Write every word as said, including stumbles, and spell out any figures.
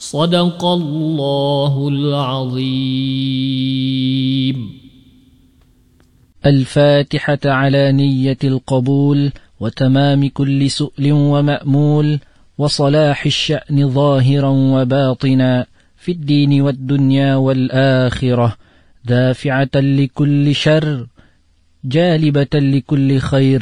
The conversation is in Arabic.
صدق الله العظيم. الفاتحة على نية القبول وتمام كل سؤل ومأمول وصلاح الشأن ظاهرا وباطنا في الدين والدنيا والآخرة، دافعة لكل شر جالبة لكل خير